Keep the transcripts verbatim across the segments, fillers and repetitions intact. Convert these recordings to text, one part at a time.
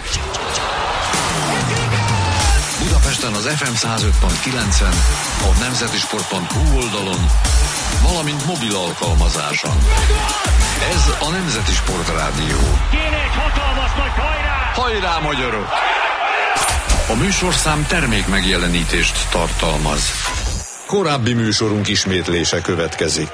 Budapesten az ef em száz öt pont kilencen, a nemzeti sport pont hu oldalon, valamint mobil alkalmazáson. Ez a Nemzeti Sportrádió. Kéne egy hatalmas nagy hajrá! Hajrá, magyarok! A műsorszám termék megjelenítést tartalmaz. Korábbi műsorunk ismétlése következik.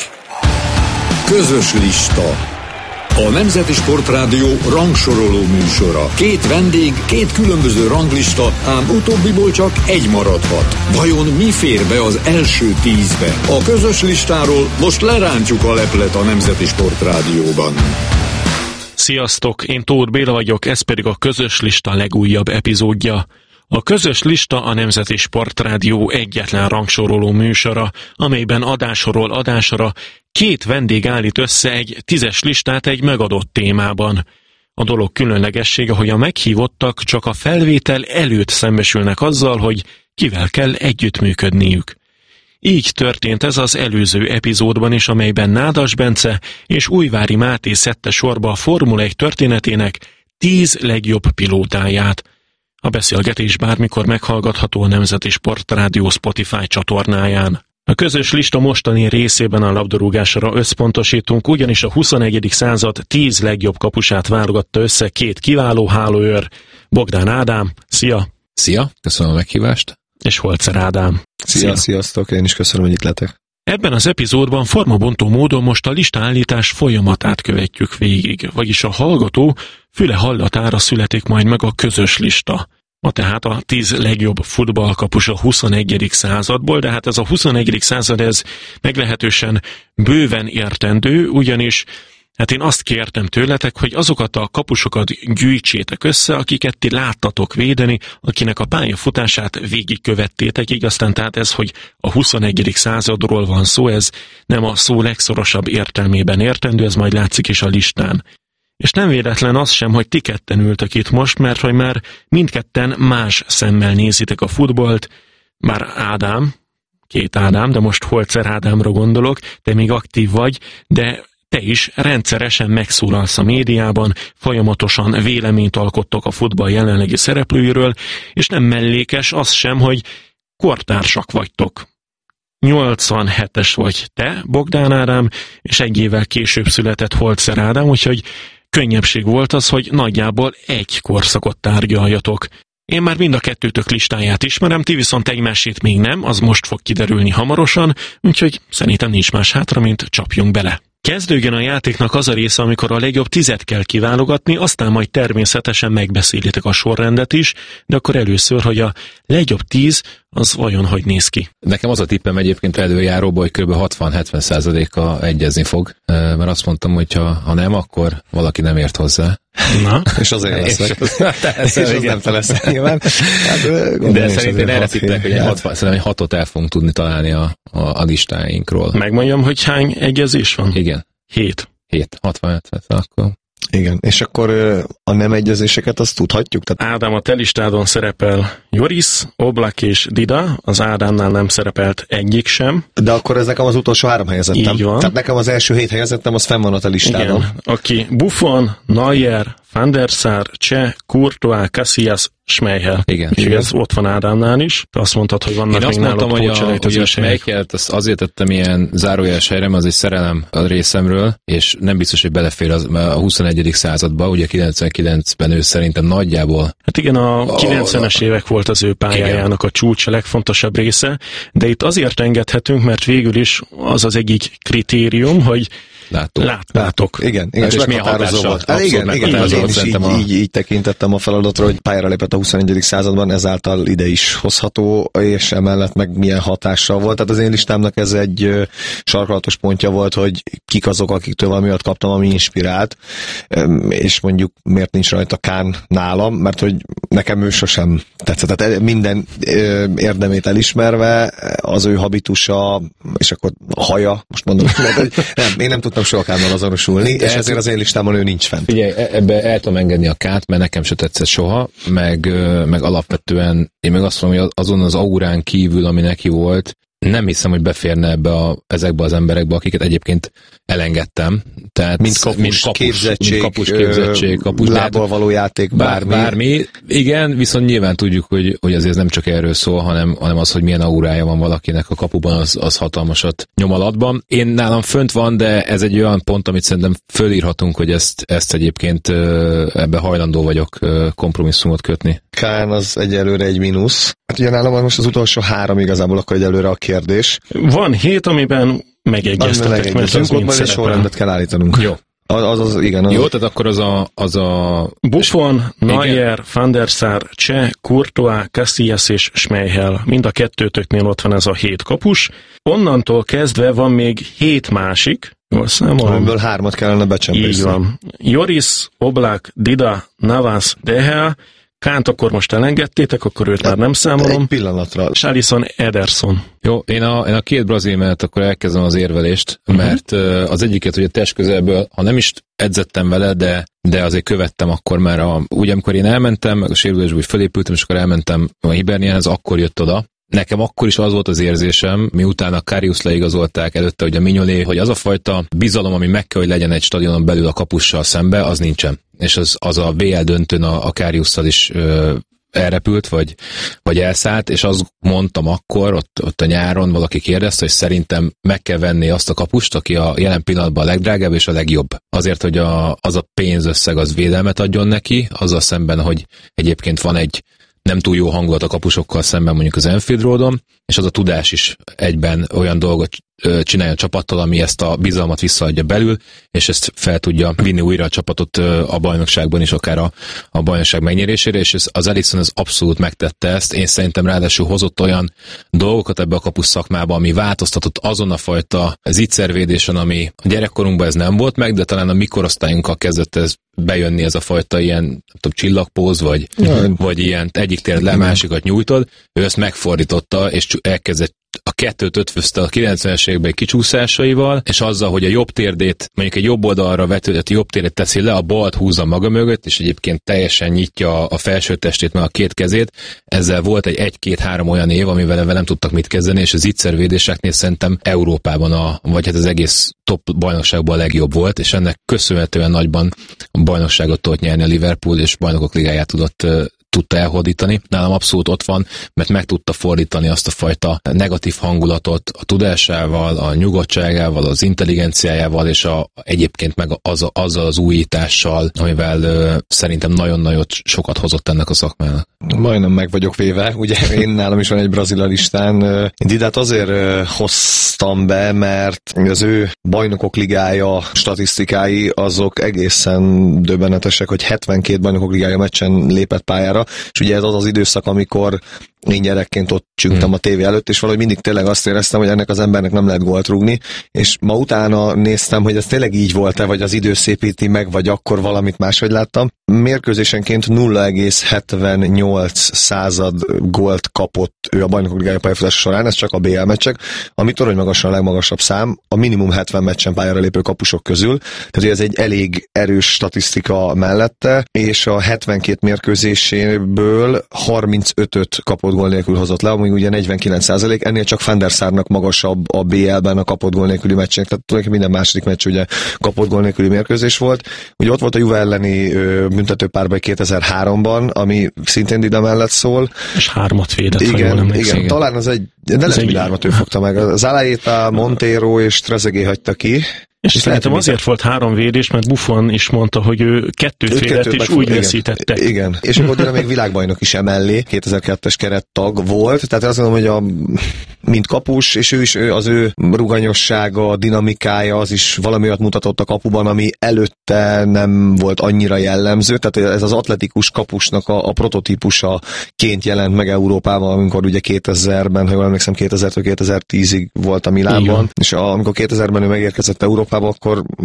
Közös lista. A Nemzeti Sportrádió rangsoroló műsora. Két vendég, két különböző ranglista, ám utóbbiból csak egy maradhat. Vajon mi fér be az első tízbe? A közös listáról most lerántjuk a leplet a Nemzeti Sportrádióban. Sziasztok, én Tóth Béla vagyok, ez pedig a közös lista legújabb epizódja. A közös lista a Nemzeti Sportrádió egyetlen rangsoroló műsora, amelyben adásról adásra két vendég állít össze egy tízes listát egy megadott témában. A dolog különlegessége, hogy a meghívottak csak a felvétel előtt szembesülnek azzal, hogy kivel kell együttműködniük. Így történt ez az előző epizódban is, amelyben Nádas Bence és Újvári Máté szedte sorba a Formula egy történetének tíz legjobb pilótáját. A beszélgetés bármikor meghallgatható a Nemzeti Sportrádió Spotify csatornáján. A közös lista mostani részében a labdarúgásra összpontosítunk, ugyanis a huszonegyedik század tíz legjobb kapusát válogatta össze két kiváló hálóőr, Bogdán Ádám, szia! Szia, köszönöm a meghívást! És Holzer Ádám. Szia, szia, sziasztok, én is köszönöm, hogy itt lehetek. Ebben az epizódban formabontó módon most a listaállítás folyamatát követjük végig, vagyis a hallgató füle hallatára születik majd meg a közös lista. Ma tehát a tíz legjobb futballkapus a huszonegyedik századból, de hát ez a huszonegyedik század ez meglehetősen bőven értendő, ugyanis hát én azt kértem tőletek, hogy azokat a kapusokat gyűjtsétek össze, akiket ti láttatok védeni, akinek a pályafutását végigkövettétek, így aztán tehát ez, hogy a huszonegyedik századról van szó, ez nem a szó legszorosabb értelmében értendő, ez majd látszik is a listán. És nem véletlen az sem, hogy ti ketten ültök itt most, mert hogy már mindketten más szemmel nézitek a futballt, bár Ádám, két Ádám, de most Holzer Ádámra gondolok, te még aktív vagy, de te is rendszeresen megszólalsz a médiában, folyamatosan véleményt alkottok a futball jelenlegi szereplőiről, és nem mellékes az sem, hogy kortársak vagytok. nyolcvanhetes vagy te, Bogdán Ádám, és egy évvel később született Holzer Ádám, úgyhogy könnyebbség volt az, hogy nagyjából egy korszakot tárgyaljatok. Én már mind a kettőtök listáját ismerem, ti viszont egymásét még nem, az most fog kiderülni hamarosan, úgyhogy szerintem nincs más hátra, mint csapjunk bele. Kezdődjön a játéknak az a része, amikor a legjobb tizet kell kiválogatni, aztán majd természetesen megbeszélitek a sorrendet is, de akkor először, hogy a legjobb tíz, az vajon hogy néz ki? Nekem az a tippem egyébként előjáróban, hogy kb. hatvan-hetven százaléka egyezni fog, mert azt mondtam, hogy ha, ha nem, akkor valaki nem ért hozzá. Na, és azért leszek. És az nem te leszel nyilván. Hát, de szerintem erre tippek, hogy hatvan, szerintem hatot el fogunk tudni találni a, a, a listáinkról. Megmondjam, hogy hány egyezés van? Igen. Hét. Hét, hatvan-hetven, akkor... Igen, és akkor a nem egyezéseket azt tudhatjuk? Tehát... Ádám, a te listádon szerepel Joris, Oblak és Dida, az Ádámnál nem szerepelt egyik sem. De akkor ez nekem az utolsó három helyezettem. Így van. Tehát nekem az első hét helyezettem, az fenn van a te listádon. Igen, aki Buffon, Neuer, Van der Sar, Cseh, Courtois, Casillas, Schmeichel. Igen. És ez ott van Ádámnál is. Te azt mondtad, hogy vannak Én még nálad pótselejtezős helyek. Én azt mondtam, hogy a, a Schmeichelt azért tettem ilyen zárójeles helyre, mert az egy szerelem a részemről, és nem biztos, hogy belefér az, a huszonegyedik századba, ugye kilencvenkilencben ő szerintem nagyjából. Hát igen, a kilencvenes évek volt az ő pályájának a csúcs, a legfontosabb része, de itt azért engedhetünk, mert végül is az az egyik kritérium, hogy Látok. Lát, látok. Igen, igen, hát és, és meghatározó volt. Hát igen, igen, én is így, a... így, így tekintettem a feladatra, hogy pályára lépett a huszonegyedik században, ezáltal ide is hozható, és emellett meg milyen hatással volt. Tehát az én listámnak ez egy ö, sarkalatos pontja volt, hogy kik azok, akiktől valami olyat kaptam, ami inspirált, és mondjuk miért nincs rajta Kán nálam, mert hogy nekem ő sosem tetszett. Tehát minden ö, érdemét elismerve, az ő habitusa, és akkor a haja, most mondom, hogy nem, én nem tudtam soha Kánnal azonosulni, és ezért az én listámon ő nincs fent. Ugye ebbe el tudom engedni a Kát, mert nekem se tetszett soha, meg, meg alapvetően én meg azt mondom, hogy azon az aurán kívül, ami neki volt, nem hiszem, hogy beférne ebbe a, ezekbe az emberekbe, akiket egyébként elengedtem. Tehát mint kapus, mint kapus képzettség, mint kapus, képzettség kapus, lábbal való játék, bármi. bármi. Igen, viszont nyilván tudjuk, hogy, hogy azért nem csak erről szól, hanem, hanem az, hogy milyen aurája van valakinek a kapuban, az, az hatalmasat nyom alatban. Én nálam fönt van, de ez egy olyan pont, amit szerintem fölírhatunk, hogy ezt, ezt egyébként ebbe hajlandó vagyok kompromisszumot kötni. Kán az egyelőre egy mínusz. Hát ugye nálam most az utolsó három igazából akkor egyelőre a kérdés. Van hét, amiben megegyeztetek, mert az mind szerepel. Sorrendet kell állítanunk. Jó. Az, az, az igen. Az... Jó, tehát akkor az a... Az a... Buffon, Neuer, Van der Sar, Cseh, Courtois, Casillas és Schmeichel. Mind a kettőtöknél ott van ez a hét kapus. Onnantól kezdve van még hét másik, jól számolom. Amiből hármat kellene becsempészni. Így van. Joris, Oblak, Dida, Navas, De Gea. Kánt akkor most elengedtétek, akkor őt már nem számolom. Egy pillanatra. Alisson, Ederson. Jó, én a, én a két brazil mellett akkor elkezdem az érvelést, uh-huh. mert uh, az egyiket, hogy a testközelből, ha nem is edzettem vele, de, de azért követtem akkor már, a, úgy amikor én elmentem, meg a sérülésből úgy fölépültem, és akkor elmentem a Hiberniánhez, akkor jött oda. Nekem akkor is az volt az érzésem, miután a Karius leigazolták, előtte ugye a Mignolet, hogy az a fajta bizalom, ami meg kell, hogy legyen egy stadionon belül a kapussal szembe, az nincsen. És az, az a vé el döntőn a, a Kariusszal is ö, elrepült, vagy, vagy elszállt, és azt mondtam akkor, ott, ott a nyáron valaki kérdezte, hogy szerintem meg kell venni azt a kapust, aki a jelen pillanatban a legdrágább és a legjobb. Azért, hogy a, az a pénzösszeg az védelmet adjon neki, azzal szemben, hogy egyébként van egy nem túl jó hangulat a kapusokkal szemben mondjuk az Anfield Roadon, és az a tudás is egyben olyan dolgot csinálja a csapattal, ami ezt a bizalmat visszaadja belül, és ezt fel tudja vinni újra a csapatot a bajnokságban is, akár a, a bajnokság megnyerésére, és az Alisson az abszolút megtette ezt. Én szerintem ráadásul hozott olyan dolgokat ebbe a kapus szakmába, ami változtatott azon a fajta zicservédésen, ami a gyerekkorunkban ez nem volt meg, de talán a mi korosztályunkkal kezdett ez bejönni, ez a fajta ilyen nem tudom, csillagpóz, vagy, vagy ilyen egyik téred le, másikat nyújtod. Ő ezt megfordította, és elkezdett a kettőt ötvözte a kilencvenes években kicsúszásaival, és azzal, hogy a jobb térdét, mondjuk egy jobb oldalra vetődött jobb térdét teszi le, a balt húzza maga mögött, és egyébként teljesen nyitja a felső testét, meg a két kezét. Ezzel volt egy egy-két-három olyan év, amivel nem tudtak mit kezdeni, és az zicservédéseknél szerintem Európában, a, vagy hát az egész top bajnokságban a legjobb volt, és ennek köszönhetően nagyban a bajnokságot tudott nyerni a Liverpool, és bajnokok ligáját tudott tudta elhódítani. Nálam abszolút ott van, mert meg tudta fordítani azt a fajta negatív hangulatot a tudásával, a nyugodtságával, az intelligenciájával, és a, egyébként meg az, azzal az újítással, amivel ö, szerintem nagyon-nagyon sokat hozott ennek a szakmának. Majdnem meg vagyok véve, ugye én nálam is van egy brazil listán. Én Didát azért hoztam be, mert az ő bajnokok ligája statisztikái azok egészen döbbenetesek, hogy hetvenkét bajnokok ligája meccsen lépett pályára, és ugye ez az az időszak, amikor én gyerekként ott csüngtem hmm. a tévé előtt, és valahogy mindig tényleg azt éreztem, hogy ennek az embernek nem lehet gólt rúgni, és ma utána néztem, hogy ez tényleg így volt-e, vagy az idő szépíti meg, vagy akkor valamit máshogy láttam. Mérkőzésenként nulla egész hetvennyolc század gólt kapott ő a bajnokok ligája pályafutása során, ez csak a bé el meccsek, ami torony magasan a legmagasabb szám, a minimum hetven meccsen pályára lépő kapusok közül, tehát ez egy elég erős statisztika mellette, és a hetvenkét mérkőzéséből harmincötöt kapott gól nélkül hozott le, ami ugye negyvenkilenc százalék, ennél csak Van der Sarnak magasabb a bé el-ben a kapott gól nélküli meccsek, tehát tulajdonképpen minden második meccs ugye kapott gól nélküli mérkőzés volt. Ugye ott volt a Juve elleni büntetőpárbaj kétezer-háromban, ami szintén Dida mellett szól. És hármat védett, igen, ha jól emlékszem. Igen, talán az egy, de nem egy hármat ő fogta meg. Zalaeta, Montero és Trezeguet hagyta ki. És, és szerintem azért volt három védés, mert Buffon is mondta, hogy ő kettőt védett, és úgy veszítette. Igen, és akkor Dida még világbajnok is emellé, kétezer-kettes kerettag volt, tehát azt mondom, hogy a, mint kapus, és ő is az ő ruganyossága, dinamikája, az is valami olyat mutatott a kapuban, ami előtte nem volt annyira jellemző, tehát ez az atletikus kapusnak a, a prototípusaként jelent meg Európában, amikor ugye kétezerben, ha jól emlékszem, kétezertől kétezer-tízig volt a Milánban, igen. És a, amikor kétezerben ő megérkezett Európába, akkor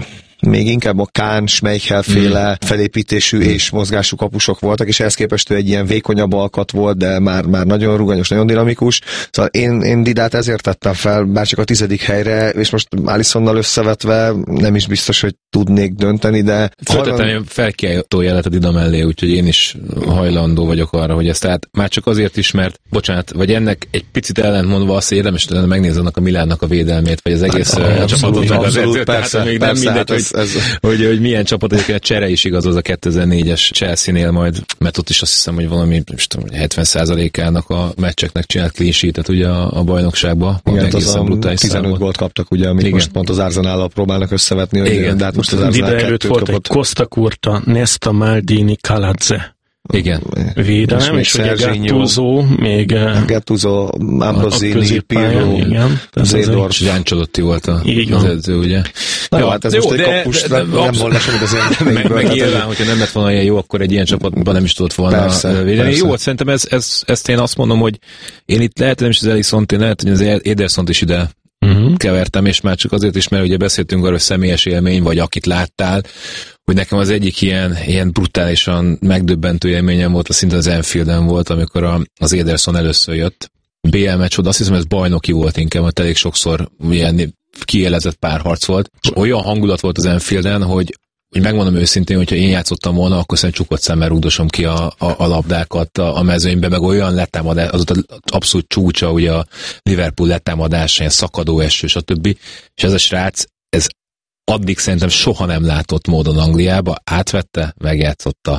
még inkább a Kahn, Schmeichel féle mm. felépítésű mm. és mozgású kapusok voltak, és ehhez képest ő egy ilyen vékonyabb alkat volt, de már, már nagyon ruganyos, nagyon dinamikus. Szóval én, én Didát ezért tettem fel, bárcsak a tizedik helyre, és most Alissonnal összevetve nem is biztos, hogy tudnék dönteni, de... Föltetlenül felkiáltó jelet a Dida mellé, úgyhogy én is hajlandó vagyok arra, hogy ezt tehát már csak azért is, mert, bocsánat, vagy ennek egy picit ellentmondva azt érdemes lenne megnézni annak a Milánnak a védelmét, vagy az egész hát, csapatot, meg az edzőt, tehát még nem mindegy, hát ez, hogy, ez... Hogy, hogy milyen csapat, egyébként a csere is igaz az a kétezer-négyes Chelsea-nél majd, mert ott is azt hiszem, hogy valami tudom, hetven százalékának a meccseknek csinált clean sheet-et ugye a, a bajnokságban. Igen, az a tizenöt gólt kaptak, ugye, amit igen. most pont az Arsenállal próbálnak összevetni, hogy igen. De hát most az Arsenal előtt volt egy Costa Curta, Nesta, Maldini, Kaladze. Igen. Védelem, és, és ugye Gattuso, még Gattuso, Ambrosini, Pirlo, Zédorf. Ján Csadotti volt a, az edző, ugye? Na jó, hát ez jó, most egy kapus, de, de, de nem volna semmit az élményből. Meg nyilván, hogyha nem lett volna ilyen jó, akkor egy ilyen csapatban nem is tudott volna persze, védeni. Persze. Jó, szerintem ez, ez, ezt én azt mondom, hogy én itt lehet, nem is az Elissont, én lehet, hogy az Edersont is ide uh-huh. kevertem, és már csak azért is, mert ugye beszéltünk arról, hogy személyes élmény, vagy akit láttál, hogy nekem az egyik ilyen, ilyen brutálisan megdöbbentő élményem volt, az szinte az Anfielden volt, amikor a, az Ederson először jött. bé el meccs oda, azt hiszem, ez bajnoki volt inkább, mert elég sokszor ilyen kiélezett párharc volt. És olyan hangulat volt az Anfielden, hogy hogy megmondom őszintén, hogyha én játszottam volna, akkor szerintem csukott szemmel rúgdosom ki a, a, a labdákat a, a mezőnybe, meg olyan letámadás, az ott abszolút csúcsa, ugye a Liverpool letámadás, ilyen szakadó eső, stb. És ez a srác, ez addig szerintem soha nem látott módon Angliába, átvette, megjátszotta.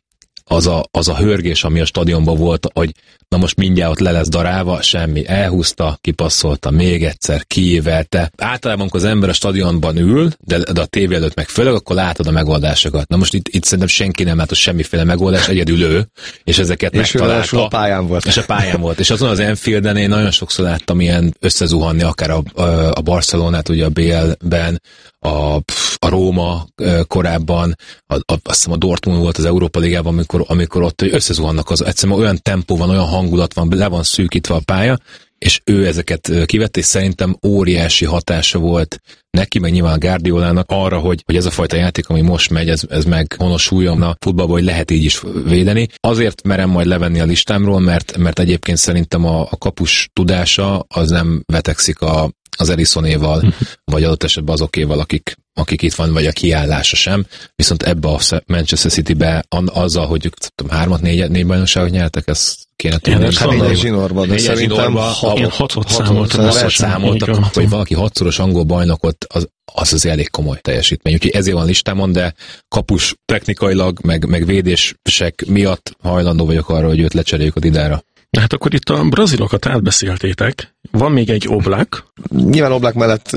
Az a, az a hörgés, ami a stadionban volt, hogy na most mindjárt ott le lesz darálva, semmi, elhúzta, kipasszolta, még egyszer, kiévelte. Általában, amikor az ember a stadionban ül, de, de a tévé előtt meg főleg, akkor látod a megoldásokat. Na most itt, itt szerintem senki nem látott semmiféle megoldást, egyedül ő, és ezeket és megtalálta. És a pályán volt. És a pályán volt. És azon az Anfielden én nagyon sokszor láttam ilyen összezuhanni, akár a, a, a Barcelonát, ugye a bé el-ben, a, a Róma korábban, a, a, azt hiszem a Dortmund volt az Európa Ligában, amikor, amikor ott összezuhannak, az egyszerűen olyan tempó van, olyan hangulat van, le van szűkítve a pálya, és ő ezeket kivett, és szerintem óriási hatása volt neki, meg nyilván a Guardiolának arra, hogy, hogy ez a fajta játék, ami most megy, ez, ez meghonosuljon a futballban, hogy lehet így is védeni. Azért merem majd levenni a listámról, mert, mert egyébként szerintem a, a kapus tudása az nem vetekszik a az Elissonéval, uh-huh. vagy adott esetben azokéval, akik, akik itt van, vagy a kiállása sem. Viszont ebbe a Manchester Citybe azzal, hogy tudom, hármat, négy, négy bajnokságot nyertek, ezt kéne tudni. Hát négyes zsinórban, de szerintem hatot számoltak, számoltak, hogy valaki hatszoros angol bajnokot, az, az az elég komoly teljesítmény. Úgyhogy ezért van listámon, de kapus technikailag, meg, meg védések miatt hajlandó vagyok arra, hogy őt lecseréljük a Didára. Hát akkor itt a brazilokat átbeszéltétek. Van még egy Oblak. Nyilván Oblak mellett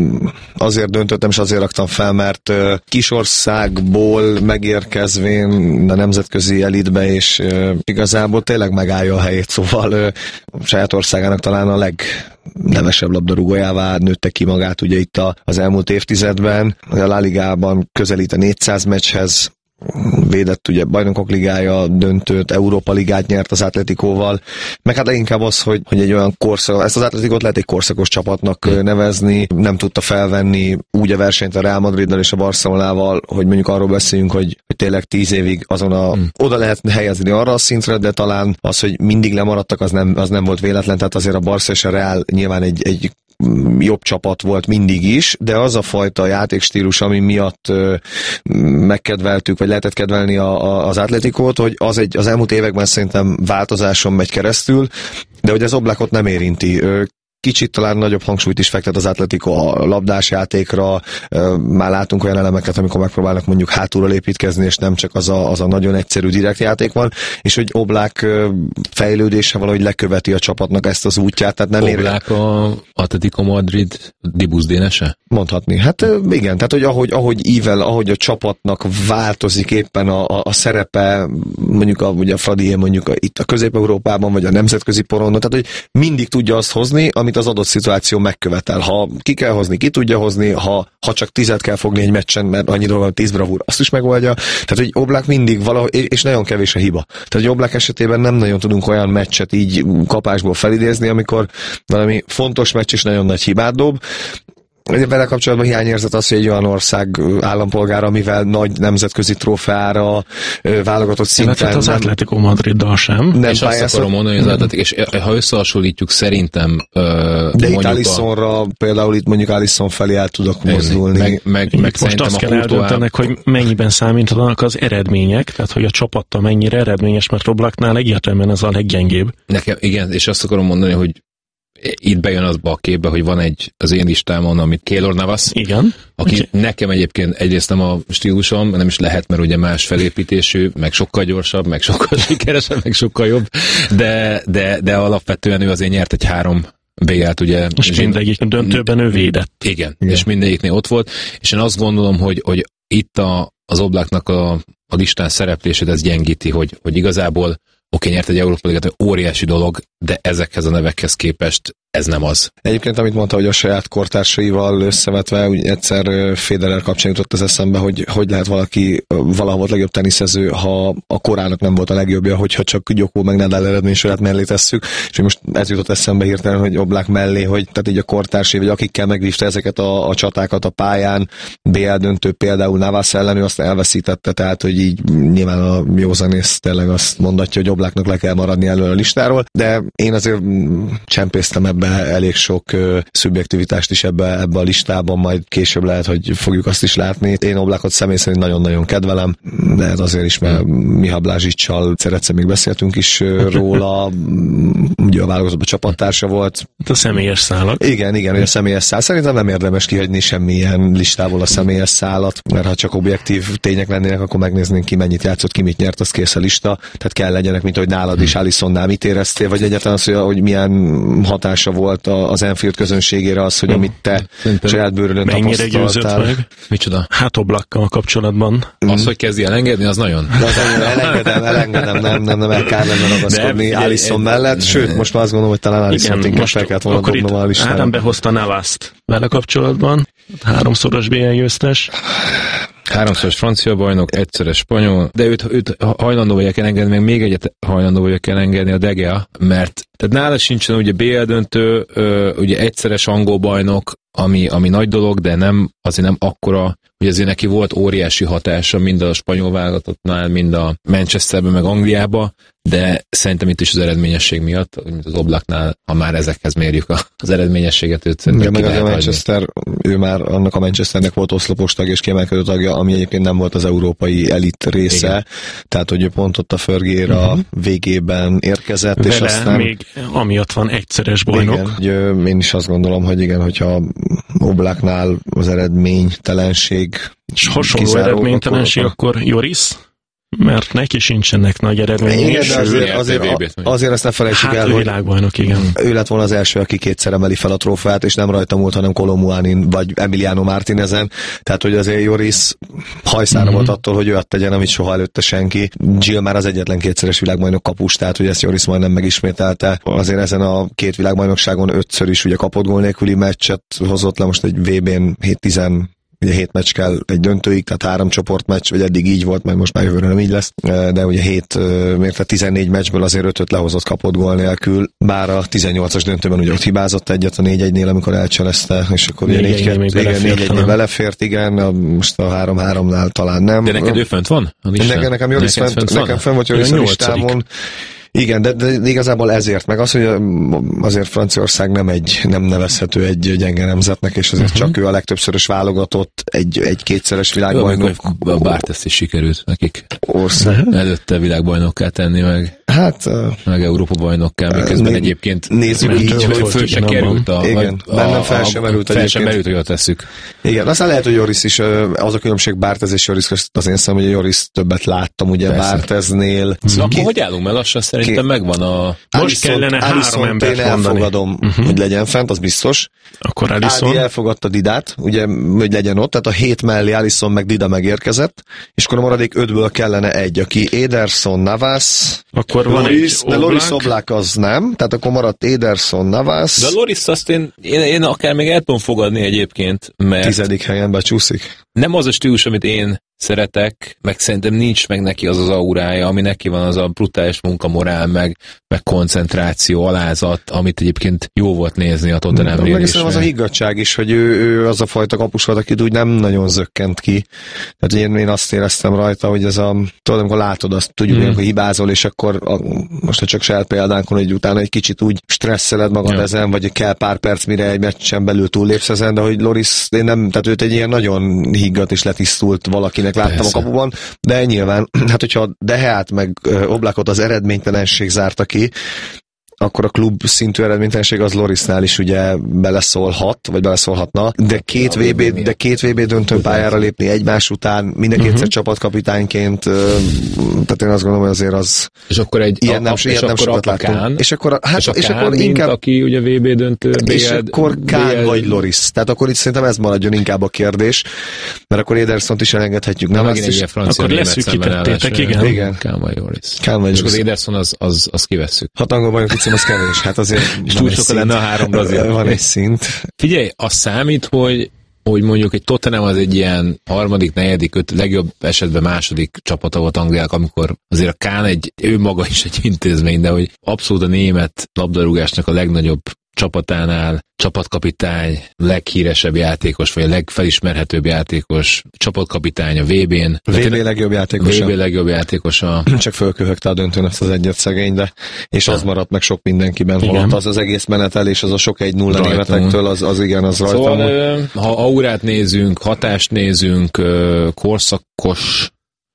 azért döntöttem, és azért raktam fel, mert kisországból megérkezvén a nemzetközi elitbe, és igazából tényleg megállja a helyét, szóval saját országának talán a legnevesebb labdarúgójává nőtte ki magát ugye itt az elmúlt évtizedben. A La Ligában közelít a négyszáz meccshez, védett ugye Bajnokok Ligája döntőt, Európa Ligát nyert az Atletikóval, meg hát leginkább az, hogy, hogy egy olyan korszak, ezt az Atletikót lehet egy korszakos csapatnak nevezni, nem tudta felvenni úgy a versenyt a Real Madriddal és a Barcelonával, hogy mondjuk arról beszéljünk, hogy, hogy tényleg tíz évig azon a, hmm. oda lehet helyezni arra a szintre, de talán az, hogy mindig lemaradtak, az nem, az nem volt véletlen, tehát azért a Barca és a Real nyilván egy, egy jobb csapat volt mindig is, de az a fajta játékstílus, ami miatt ö, megkedveltük, vagy lehetett kedvelni a, a, az Atletikót, hogy az, egy, az elmúlt években szerintem változáson megy keresztül, de hogy az Oblakot nem érinti. Ö, Kicsit talán nagyobb hangsúlyt is fektet az Atletico a labdás játékra, már látunk olyan elemeket, amikor megpróbálnak mondjuk hátulról építkezni, és nem csak az a, az a nagyon egyszerű direkt játék van, és hogy Oblak fejlődése valahogy leköveti a csapatnak ezt az útját. Tehát nem Oblak ér... a Atletico Madrid Dibusz dénese? Mondhatni. Hát igen, tehát hogy ahogy, ahogy ível, ahogy a csapatnak változik éppen a, a, a szerepe, mondjuk a, ugye a Fradié mondjuk a, itt a Közép-Európában, vagy a nemzetközi porondon, tehát hogy mindig tudja azt hozni, amit az adott szituáció megkövetel. Ha ki kell hozni, ki tudja hozni, ha, ha csak tízet kell fogni egy meccsen, mert annyi dolga van, tíz bravúr, azt is megoldja. Tehát, hogy Oblak mindig valahogy, és nagyon kevés a hiba. Tehát, hogy Oblak esetében nem nagyon tudunk olyan meccset így kapásból felidézni, amikor valami fontos meccs is nagyon nagy hibát dob. Vele kapcsolatban hiányérzet az, hogy egy olyan ország állampolgára, amivel nagy nemzetközi trófeára válogatott szinten... Tehát az Atletico Madriddal sem. Nem és azt akarom mondani, hogy az Atletico, és ha összehasonlítjuk, szerintem... De itt Alissonra, a... például itt mondjuk Alisson felé el tudok mozdulni. Meg, meg, meg most azt kell eldöntenek, hogy mennyiben számítanak az eredmények, tehát hogy a csapattal mennyire eredményes, mert Oblaknál egyértelműen ez a leggyengébb. Nekem, igen, és azt akarom mondani, hogy itt bejön azba a képbe, hogy van egy az én listámon, amit Keylor Navas, igen, aki okay. Nekem egyébként egyrészt nem a stílusom, nem is lehet, mert ugye más felépítésű, meg sokkal gyorsabb, meg sokkal sikeresebb, meg sokkal jobb, de, de, de alapvetően ő azért nyert egy három bé el-t, ugye. És mindegyik döntőben ő védett. Igen, igen, és mindegyiknél ott volt, és én azt gondolom, hogy, hogy itt a, az Oblaknak a, a listán szereplését ez gyengíti, hogy, hogy igazából oké, nyert egy Európa Ligát, óriási dolog, de ezekhez a nevekhez képest ez nem az. Egyébként, amit mondta, hogy a saját kortársaival összevetve, úgy egyszer Federer kapcsán jutott az eszembe, hogy hogy lehet valaki valaha volt legjobb teniszező, ha a korának nem volt a legjobbja, hogyha csak Djoko meg Nadal eredménysorát mellé tesszük, és most ez jutott eszembe hirtelen, hogy Oblak mellé, hogy tehát így a kortársai, vagy akikkel megvívta ezeket a, a csatákat a pályán, bé el döntő például Navas ellen, ő azt elveszítette, tehát hogy így nyilván a józanész tényleg azt mondatja, hogy Oblaknak le kell maradni elől a listáról, de én azért csempésztem ebbe elég sok uh, szubjektivitást is ebbe, ebbe a listában, majd később lehet, hogy fogjuk azt is látni. Én Oblakot személy szerint nagyon-nagyon kedvelem, de ez azért is, mert Miha Blázsicsal egyszer még beszéltünk is uh, róla, ugye a válogatottban csapattársa volt. A személyes szálak. Igen, igen, a személyes szál. Szerintem nem érdemes kihagyni semmilyen listából a személyes szálat, mert ha csak objektív tények lennének, akkor megnéznénk ki, mennyit játszott, ki mit nyert, az kész a lista. Tehát kell legyenek, mint hogy nálad is Alissonnál mit éreztél, vagy egyáltalán az, hogy, hogy milyen hatása volt az Anfield közönségére az, hogy amit te saját bőrön mennyire győzött meg? Micsoda? Hát Oblakkal kapcsolatban. Mm. Az, hogy kezdi elengedni, az nagyon. De az elengedem, elengedem, nem, nem, nem el kár lenne ragaszkodni Alisson mellett, sőt, most már azt gondolom, hogy talán Alissont inkább fel kellett volna dobnom a listára. Áram behozta Navast vele kapcsolatban, háromszoros bé el győztes. Háromszoros francia bajnok, egyszeres spanyol, de őt, őt hajlandó vagyok elengedni, meg még egyet hajlandó vagyok elengedni, a De Gea, mert tehát nála sincsen ugye bé el döntő, ugye egyszeres angol bajnok, ami, ami nagy dolog, de nem, azért nem akkora, hogy azért neki volt óriási hatása mind a spanyol válogatottnál, mind a Manchesterben, meg Angliába, de szerintem itt is az eredményesség miatt, mint az Oblaknál, ha már ezekhez mérjük az eredményességet, őt szerintem meg az a Manchester, ő már annak a Manchesternek volt oszlopos tag és kiemelkedő tagja, ami egyébként nem volt az európai elit része, igen. Tehát hogy ő pont ott a Fergére uh-huh. végében érkezett, vele és aztán... még amiatt van egyszeres bajnok. Igen, hogy, én is azt gondolom, hogy igen, hogyha Oblaknál az eredménytelenség és hasonló eredménytelenség, akkor, akkor Joris? Mert neki sincsenek nagy eredmények. Igen, de azért, azért, azért ezt ne felejtsük hát el, hogy világbajnok, igen. Ő lett volna az első, aki kétszer emeli fel a trófeát, és nem rajta múlt, hanem Kolomuanin vagy Emiliano Martinezen. Tehát, hogy azért Joris hajszára mm-hmm. volt attól, hogy olyat tegyen, amit soha előtte senki. Gil már az egyetlen kétszeres világbajnok kapus, tehát, hogy ezt Joris majdnem megismételte. Azért ezen a két világbajnokságon ötször is ugye kapott gól nélküli meccset hozott le, most egy vé bén hét tíz ugye hét meccs kell egy döntőig, tehát három csoportmeccs, vagy eddig így volt, majd most már jövőre nem így lesz, de ugye hét, még tizennégy meccsből azért ötöt lehozott kapott gól nélkül, bár a tizennyolcas döntőben ugye ott hibázott egyet a négy egynél, amikor elcselezte, és akkor ugye négy egynél belefért, igen, most a három háromnál talán nem. De neked ő fönt van? Nekem, nekem Joris fent, fent nekem fent volt Joris a listámon. Igen, de, de igazából ezért, meg az, hogy azért Franciaország nem egy, nem nevezhető egy gyenge nemzetnek, és azért uh-huh. csak ő a legtöbbszörös válogatott, egy, egy kétszeres világbajnok. Jó, a Bárteszt is sikerült nekik. Ország. Előtte világbajnokká tenni meg. Hát... Meg Európa bajnokká, miközben né, egyébként... Nézzük így, hogy föl, föl se került a... Igen, a, bennem fel sem merült egyébként. Fel sem merült, hogy ott tesszük. Igen, aztán lehet, hogy Joris is, az a különbség Bártez és Joris között az én szemem, hogy Joris többet láttam, ugye Bárteznél. Szóval akkor hogy állunk, mert lassan szerintem megvan a... Most kellene három embert én elfogadom, uh-huh. hogy legyen fent, az biztos. Akkor Alisson. Ádi elfogadta Didát, ugye, hogy legyen ott, tehát a hét mellé Alisson meg Dida megérkezett, és akkor a maradék ötből kellene egy, aki Ederson, Navas, akkor van Loris, egy de Loris Oblak az nem, tehát akkor maradt Ederson, Navas. De Loris azt én, én, én akár még el tudom fogadni egyébként, mert... Tizedik helyen becsúszik. Nem az a stílus, amit én szeretek, meg szerintem nincs meg neki az az aurája, ami neki van, az a brutális munkamorál, meg, meg koncentráció, alázat, amit egyébként jó volt nézni a Tottenhamnél is. Meg az a higgadtság is, hogy ő, ő az a fajta kapus volt, akit úgy nem nagyon zökkent ki. Tehát én, én azt éreztem rajta, hogy ez a, tudod, amikor látod azt, tudjuk, mm. hogy hibázol, és akkor a, most ha csak saját példánkon, hogy utána egy kicsit úgy stresszeled magad ja. ezen, vagy kell pár perc, mire egy meccsen belül túllépsz ezen, de hogy Loris, én nem, tehát őt egy ilyen nagyon higgadt és letisztult valakinek láttam Persze. a kapuban, de nyilván, hát hogyha Deheát meg Oblakot az eredménytelenség zárta ki, akkor a klub szintű eredménytelenség az Lorisnál is ugye beleszólhat, vagy beleszólhatna, de két vé bé, de két vé bé döntőn pályára lépni egymás után, mindenkétszer uh-huh. csapatkapitányként, tehát én azt gondolom, hogy azért az és akkor egy ilyen nem, és nem sokat láttunk. És akkor, hát, és, és akkor inkább aki ugye vé bé döntő, és akkor Kán vagy Loris. Tehát akkor itt szerintem ez maradjon inkább a kérdés, mert akkor Edersont is elengedhetjük. Nem, megint egy ilyen francia akkor leszűkítettétek, igen. igen. Kán vagy Loris. Kán vagy és az Ederson az, az, az kivesszük. Hat angol bajnok icim, az kevés. Hát azért és túl sokkal lenne a három brazil. Van egy szint. Figyelj, az számít, hogy hogy mondjuk egy Tottenham az egy ilyen harmadik, negyedik, öt, legjobb esetben második csapata volt Angliának, amikor azért a Kán egy, ő maga is egy intézmény, de hogy abszolút a német labdarúgásnak a legnagyobb csapatánál csapatkapitány, leghíresebb játékos, vagy a legfelismerhetőbb játékos, csapatkapitány a vé bén. vé bé legjobb játékosa. vé bé legjobb játékosa. Csak fölköhögte a döntőn ezt az egyet szegény, de és az maradt meg sok mindenkiben. Igen. Holott az az egész menetelés, az a sok egy nulla németektől, az, az igen, az rajtam. Szóval, ha aurát nézünk, hatást nézünk, korszakos.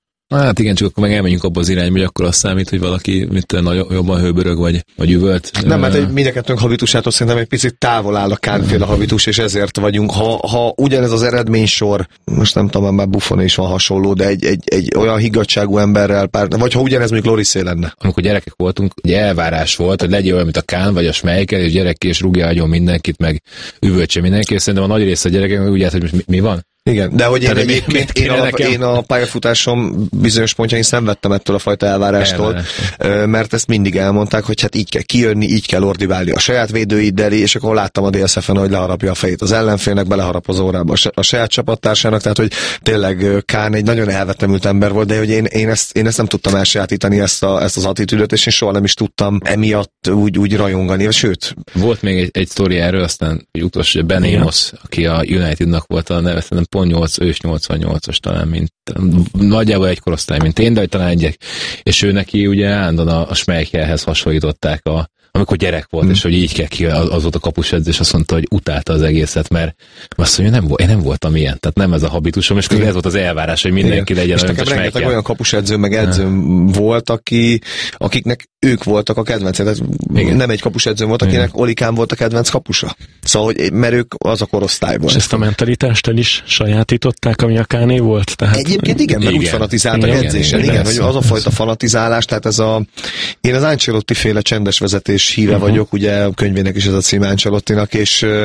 Hát igen, csak akkor meg elmenjünk abba az irányba, hogy akkor azt számít, hogy valaki mit jobban hőbörög, vagy, vagy üvölt. Nem, mert egy mindenkettőnk habitusától szerintem egy picit távol áll a Kánféle habitus, és ezért vagyunk. Ha, ha ugyanez az eredménysor, most nem tudom, már Buffon is van hasonló, de egy, egy, egy olyan higgadtságú emberrel, pár, vagy ha ugyanez mondjuk Lorisé lenne. Amikor gyerekek voltunk, egy elvárás volt, hogy legyél olyan, mint a Kán, vagy a Schmeichel, és gyerek és rúgja agyon mindenkit, meg üvöltse mindenki, és szerintem a nagy része a gyerekeknek úgy állt, hogy most mi, mi van? Igen, de hogy én Tehát egyébként én a, én a pályafutásom bizonyos pontjain szenvedtem ettől a fajta elvárástól, Elvárás. mert ezt mindig elmondták, hogy hát így kell kijönni, így kell ordiválni a saját védőiddel, és akkor láttam a dé es ef-en, hogy leharapja a fejét az ellenfélnek, beleharap az órába a saját csapattársának, tehát hogy tényleg Kán egy nagyon elvetemült ember volt, de hogy én, én, ezt, én ezt nem tudtam elsajátítani, ezt, a, ezt az attitűdöt, és én soha nem is tudtam emiatt úgy, úgy rajongani, sőt. Volt még egy, egy sztori erről, aztán utolsó Ben Amos, aki a Unitednak volt a neve, pont nyolc, ős nyolcvannyolcas talán, mint nagyjából egy korosztály, mint én, de talán egyek. És ő neki ugye állandóan a, a Schmeichelhez hasonlították, a, amikor gyerek volt, mm. és hogy így kell ki, az, az volt a kapusedző, és azt mondta, hogy utálta az egészet, mert azt mondja, nem, én nem voltam ilyen, tehát nem ez a habitusom, és ez volt az elvárás, hogy mindenki legyen és olyan, nekem rengeteg olyan kapusedző, meg edzőm ha. volt, aki, akiknek ők voltak a kedvencek, tehát nem egy kapusedző volt, akinek Igen. Olikán volt a kedvenc kapusa. Szóval, hogy, mert ők az a korosztály volt. És ezt a mentalitást el is sajátították, ami a Káné volt? Tehát... Egyébként igen, mert igen. úgy fanatizáltak igen, edzésen, igen, igen, igen, hogy az a fajta fanatizálás, tehát ez a, én az Ancelotti féle csendes vezetés híve uh-huh. vagyok, ugye a könyvének is ez a cím Ancelottinak, és uh,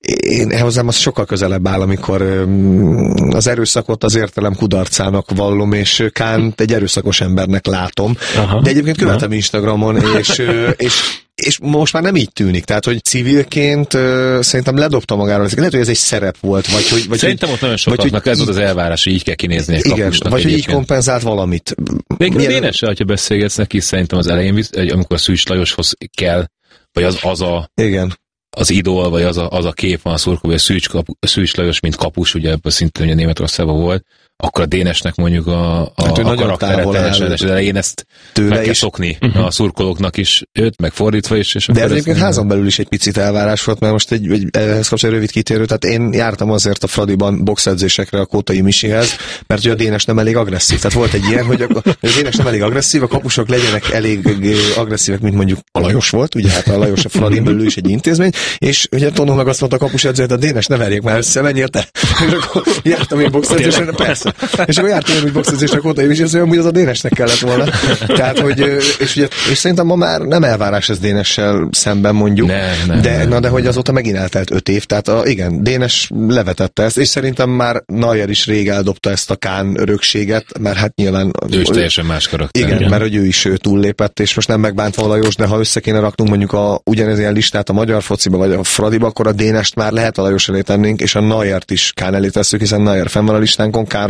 én hozzám az sokkal közelebb áll, amikor uh, az erőszakot az értelem kudarcának vallom, és Kánt egy erőszakos embernek látom, uh-huh. de egyébként követem Instagramon, és, uh, és és most már nem így tűnik, tehát, hogy civilként uh, szerintem ledobta magáról. Lehet, hogy ez egy szerep volt, vagy hogy... Vagy szerintem ott nagyon sokaknak ez volt az elvárás, hogy így kell kinézni egy igen, kapusnak. vagy hogy így kompenzált valamit. Még a Dénessel, hogyha beszélgetsz neki, szerintem az elején, amikor Szűcs Lajoshoz kell, vagy az, az a... Igen. az idol, vagy az a, az a kép van a szurkoló, hogy Szűcs, kapu, Szűcs Lajos, mint kapus, ugye ebből szintén, hogy a Németországban volt, akkor a Dénesnek mondjuk a, a, hát a karaktere teljesen, és elején ezt meg kell szokni uh-huh. a szurkolóknak is, őt, meg fordítva is. És de ez egyébként házon belül is egy picit elvárás volt, mert most egy, egy ehhez kapcsolatban rövid kitérő, tehát én jártam azért a Fradiban boxedzésekre a Kótai Misihez, mert ugye a Dénes nem elég agresszív. Tehát volt egy ilyen, hogy a, a Dénes nem elég agresszív, a kapusok legyenek elég agresszívek, mint mondjuk a Lajos volt, ugye hát a Lajos a Fradin belül is egy intézmény, és ugye Tonó meg azt mondta a kapusedző, hogy a Dénes ne verjék már össze, menjél te. És akkor jártam én boxedzésre, persze. És akkor jártam én úgy boxedzésre Kótai Misi, és amúgy az a Dénesnek kellett volna. Tehát, hogy, és, ugye, és szerintem ma már nem elvárás ez Dénessel szemben mondjuk, ne, ne, de, ne. Na, de hogy azóta megint eltelt öt év, tehát a, igen, Dénes levetette ezt, és szerintem már Neuer is rég eldobta ezt a Kán örökséget, mert hát nyilván... Ő is teljesen más karakter. Igen, igen, mert hogy ő is ő túllépett, és most nem megbántva a Lajos, de ha össze kéne raknunk mondjuk a, ugyanez ilyen listát a magyar fociba, vagy a Fradiba, akkor a Dénest már lehet a Lajos elé tennénk, és a Neuert is Kán elé tesszük, hiszen Neuer fenn van a listánkon, Kánról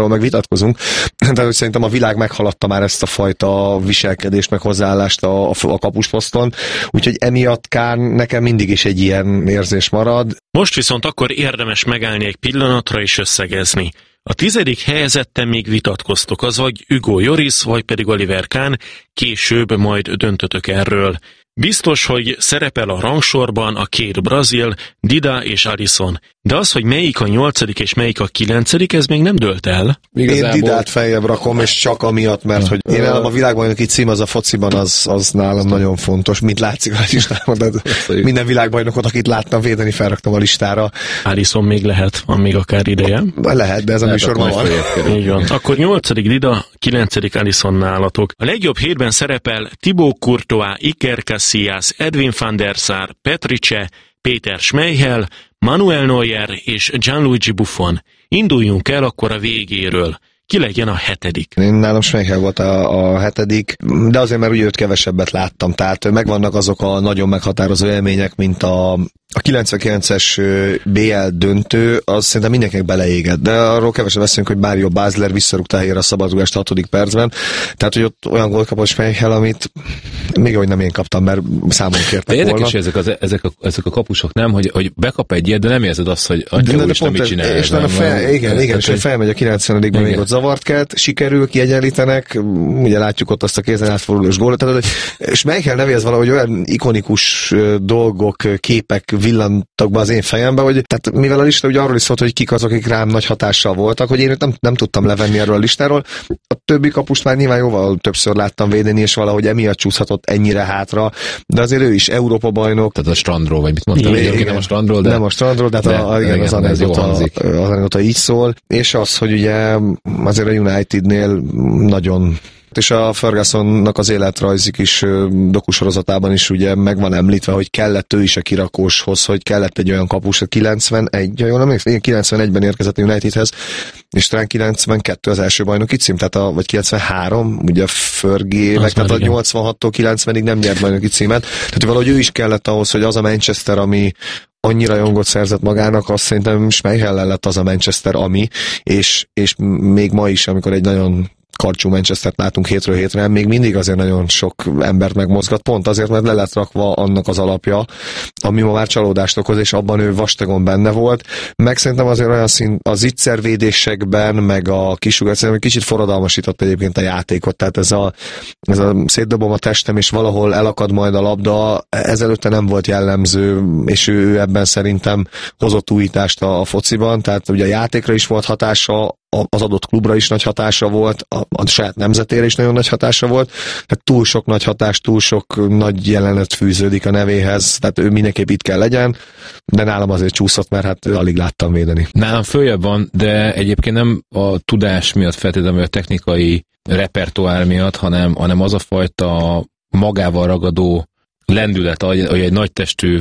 listáról meg vitatkozunk, de hogy szerintem a világ meghaladta már ezt a fajta viselkedést, meg hozzáállást a, a kapusposzton, úgyhogy emiatt Kán nekem mindig is egy ilyen érzés marad. Most viszont akkor érdemes megállni egy pillanatra és összegezni. A tizedik helyezetten még vitatkoztok, az vagy Hugo Lloris, vagy pedig Oliver Kahn, később majd döntötök erről. Biztos, hogy szerepel a rangsorban a két brazil, Dida és Alisson. De az, hogy melyik a nyolcadik és melyik a kilencedik, ez még nem dölt el. Igazából... Én Didát feljebb rakom, és csak amiatt, mert hogy én nálam a világbajnoki cím az a fociban, az, az nálam nagyon fontos, mint látszik a listámon. Minden világbajnokot, akit láttam védeni, felraktam a listára. Alisson még lehet, van még akár ideje. Lehet, de ez a műsorban van. Így van. Akkor nyolcadik Dida, kilencedik Alisson nálatok. A legjobb hétben szerepel Thibaut Courtois, Iker Casillas, Edwin van der Sar, Petrice, Péter Schmeichel, Manuel Neuer és Gianluigi Buffon. Induljunk el akkor a végéről. Ki legyen a hetedik? Én nálam Schmeichel volt a, a hetedik, de azért, mert ugye őt kevesebbet láttam, tehát megvannak azok a nagyon meghatározó élmények, mint a, a kilencvenkilences bé el döntő, az szerintem mindenkinek beleégett, de arról kevesen beszélünk, hogy Mario Basler visszarúgta helyére a szabadrugást a hatodik percben, tehát hogy ott olyan gólt kapott Schmeichel, amit még ahogy nem én kaptam, mert számon kértek volna. De érdekes, ezek, az, ezek, a, ezek a kapusok, nem, hogy, hogy bekap egy ilyet, de nem érzed azt, hogy atya úristen, mit csinál. És nem, fel, igen, igen, és felmegy a kilencvenedikben még ott zavart kelt, sikerül, kiegyenlítenek, ugye látjuk ott azt a kézen átfordulós gólt, tehát Schmeichel nevéhez valahogy olyan ikonikus dolgok, képek villantak be az én fejembe, hogy tehát mivel a lista ugye arról is szólt, hogy kik azok, akik rám nagy hatással voltak, hogy én nem, nem tudtam levenni erről a listáról. A többi kapust már nyilván jóval többször láttam védeni, és valahogy emiatt csúszhatott ennyire hátra, de azért ő is Európa bajnok. Tehát a strandról, vagy mit mondtam? Igen, igen, nem a strandról, de... Nem a strandról, de, de a, a, igen, igen, az anekdota, az anekdota így szól, és az, hogy ugye azért a Unitednél nagyon, és a Fergusonnak az életrajzi kis dokusorozatában is ugye meg van említve, hogy kellett ő is a kirakóshoz, hogy kellett egy olyan kapus, kilencvenegy, jól emlékszem, igen, kilencvenegyben érkezett a Unitedhez, és talán kilencvenkettő az első bajnoki cím, tehát a, vagy kilencvenhárom, ugye a Fergie-nek, tehát a nyolcvanhattól kilencvenig nem nyert bajnoki címet, tehát valahogy ő is kellett ahhoz, hogy az a Manchester, ami annyira jongot szerzett magának, azt szerintem Schmeichel lett az a Manchester, ami, és, és még ma is, amikor egy nagyon karcsú Manchestert látunk hétről hétre, még mindig azért nagyon sok embert megmozgat, pont azért, mert le lett rakva annak az alapja, ami ma már csalódást okoz, és abban ő vastagon benne volt. Meg szerintem azért olyan szint az ittszervédésekben, meg a kisugárt, szerintem kicsit forradalmasított egyébként a játékot, tehát ez a, ez a szétdobom a testem, és valahol elakad majd a labda, ezelőtte nem volt jellemző, és ő, ő ebben szerintem hozott újítást a, a fociban, tehát ugye a játékra is volt hatása, az adott klubra is nagy hatása volt, a, a saját nemzetére is nagyon nagy hatása volt, tehát túl sok nagy hatás, túl sok nagy jelenet fűződik a nevéhez, tehát ő mindenképp itt kell legyen, de nálam azért csúszott, mert hát alig láttam védeni. Nálam följebb van, de egyébként nem a tudás miatt feltétlenül, a technikai repertoár miatt, hanem, hanem az a fajta magával ragadó lendület, hogy egy nagytestű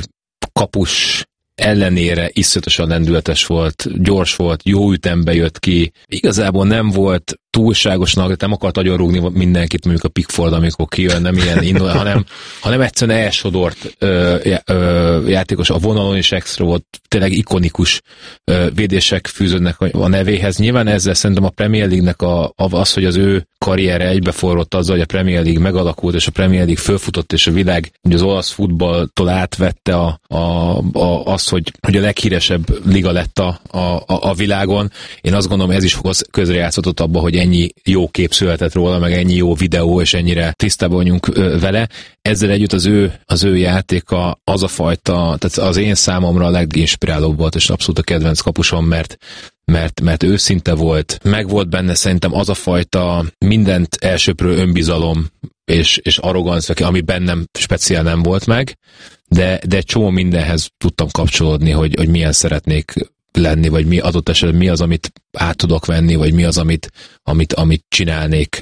kapus ellenére iszonyatosan lendületes volt, gyors volt, jó ütembe jött ki. Igazából nem volt túlságosnak, nem akart agyonrúgni mindenkit, mondjuk a Pickford, amikor kijön, nem ilyen indul, hanem, hanem egyszerűen elsodort ö, ö, játékos, a vonalon is extra volt, tényleg ikonikus ö, védések fűződnek a, a nevéhez. Nyilván ezzel szerintem a Premier League-nek a, az, hogy az ő karriere egybeforrott azzal, hogy a Premier League megalakult, és a Premier League fölfutott, és a világ ugye az olasz futballtól átvette a, a, a, azt, hogy, hogy a leghíresebb liga lett a, a, a világon. Én azt gondolom, ez is közrejátszott abba, hogy ennyi jó kép született róla, meg ennyi jó videó, és ennyire tisztában vagyunk vele. Ezzel együtt az ő, az ő játéka az a fajta, tehát az én számomra a leginspirálóbb volt, és abszolút a kedvenc kapusom, mert mert, mert őszinte volt, meg volt benne szerintem az a fajta mindent elsöprő önbizalom és, és arrogancia, ami bennem speciál nem volt meg, de, de csomó mindenhez tudtam kapcsolódni, hogy, hogy milyen szeretnék lenni, vagy mi adott esetben mi az, amit át tudok venni, vagy mi az, amit, amit, amit csinálnék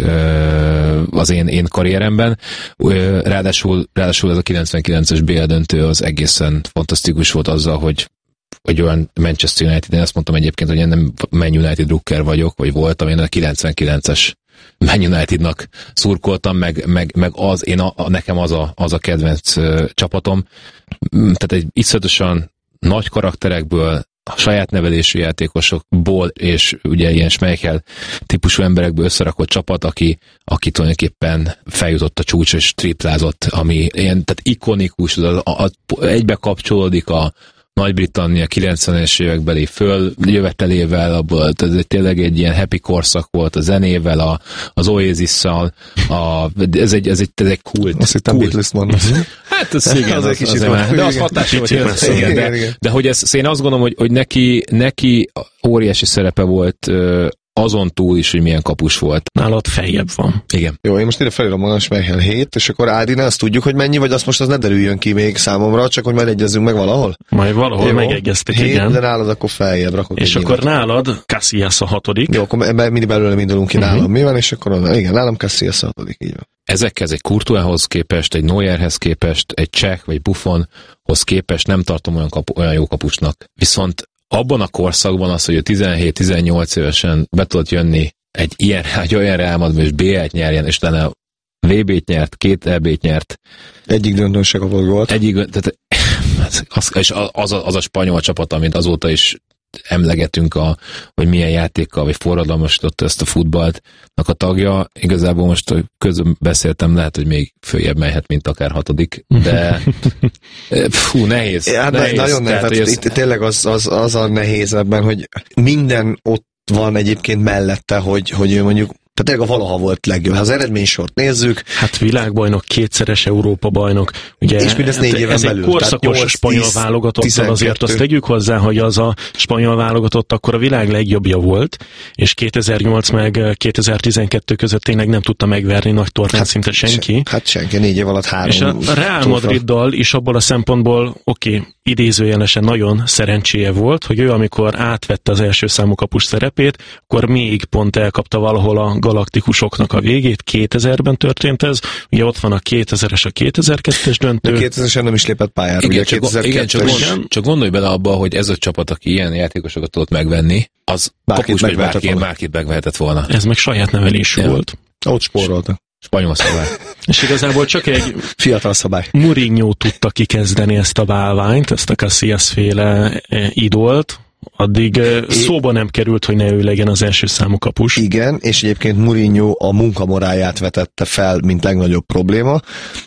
az én, én karrieremben. Ráadásul, ráadásul ez a kilencvenkilences bé el döntő az egészen fantasztikus volt azzal, hogy hogy olyan Manchester United, én azt mondtam egyébként, hogy én nem Man United drukker vagyok, vagy voltam, én a kilencvenkilences Man Unitednak szurkoltam, meg, meg, meg az, én a, a, nekem az a, az a kedvenc uh, csapatom. Tehát egy iszonyatosan nagy karakterekből, a saját nevelésű játékosokból, és ugye ilyen Schmeichel típusú emberekből összerakott csapat, aki, aki tulajdonképpen feljutott a csúcsra és triplázott, ami ilyen, tehát ikonikus, az, a, a, egybe kapcsolódik a Nagy-Britannia kilencvenes évekbeli följövetelével, abból, ez egy, tényleg egy ilyen happy korszak volt a zenével, a, az Oasis-szal, a, ez, egy, ez, egy, ez egy kult. Azt hittem Beatles mondod. Hát ez igen, az, az, az, az de az hatása, hogy ez, igen, de, de hogy ez, én azt gondolom, hogy, hogy neki, neki óriási szerepe volt azon túl is, hogy milyen kapus volt. Nálad feljebb van. Igen. Jó, én most ide felírom magam, Schmeichel hét, és akkor Ádine, azt tudjuk, hogy mennyi, vagy azt most az ne derüljön ki még számomra, csak hogy majd egyezzünk meg valahol? Majd valahol megegyeztek, igen. De nálad akkor feljebb rakok. És akkor évet. Nálad Casillas a hatodik. Jó, akkor mindig belőle indulunk ki, uh-huh. nálam mi van, és akkor onnan, igen, nálam Casillas a hatodik, így van. Ezekhez egy Courtoishoz képest, egy Neuerhez képest, egy Cseh vagy Buffonhoz képest nem tartom olyan, kapu, olyan jó kapusnak. Viszont abban a korszakban az, hogy a tizenhét-tizennyolc évesen be tudott jönni egy ilyen, egy olyan Real Madrid, és bé el-t nyerjen, és utána vé bét nyert, két é bét nyert. Egyik döntőn se kapott gólt. Egyik, tehát, az, és az a, az a spanyol csapat, amit azóta is emlegetünk, a, hogy milyen játékkal, vagy forradalmasította ezt a futballt, a tagja, igazából most közben beszéltem, lehet, hogy még följebb mehet, mint akár hatodik, de fú, nehéz. Ja, nehéz nagyon nehéz, tehát, tehát ez... tényleg az, az, az a nehéz ebben, hogy minden ott van egyébként mellette, hogy, hogy ő mondjuk tehát tényleg a valaha volt legjobb. Ha az eredménysort nézzük. Hát világbajnok, kétszeres Európa bajnok. Ugye, és mindez négy éven ez belül. Ez egy korszakos nyolc, spanyol válogatottal, azért azt tegyük hozzá, hogy az a spanyol válogatott akkor a világ legjobbja volt, és kétezer-nyolc meg kétezer-tizenkettő között tényleg nem tudta megverni nagy tornán hát, szinte senki. Se, hát senki, négy év alatt három. És a Real Madriddal is abból a szempontból, oké, okay, idézőjelesen nagyon szerencséje volt, hogy ő amikor átvette az első számú kapus szerepét, akkor még pont elkapta valahol a galaktikusoknak a végét, kétezerben történt ez, ugye ott van a kétezeres, a kétezer-kettes döntő. De kétezeresen nem is lépett pályára. Igen, ugye csak, igen csak, gond, csak gondolj bele abba, hogy ez a csapat, aki ilyen játékosokat tudott megvenni, az kapus, vagy bárki, bárkit megvehetett volna. Ez meg saját nevelésű ja. volt. Ott spóroltak. Spanyol szabály. És igazából csak egy fiatal szabály. Mourinho tudta kikezdeni ezt a bálványt, ezt a Casillas féle idolt, addig é, szóba nem került, hogy ne ő legyen az első számú kapus. Igen, és egyébként Mourinho a munkamoráját vetette fel, mint legnagyobb probléma,